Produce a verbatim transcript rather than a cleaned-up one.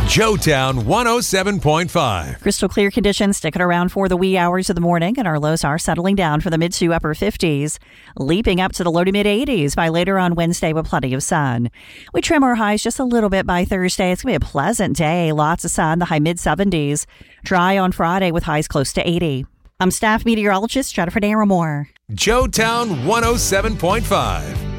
Joetown one oh seven point five. Crystal clear conditions sticking around for the wee hours of the morning, and our lows are settling down for the mid to upper fifties, leaping up to the low to mid eighties by later on Wednesday with plenty of sun. We trim our highs just a little bit by Thursday. It's going to be a pleasant day. Lots of sun, the high mid seventies. Dry on Friday with highs close to eighty. I'm staff meteorologist Jennifer Naramore. Joetown one oh seven point five.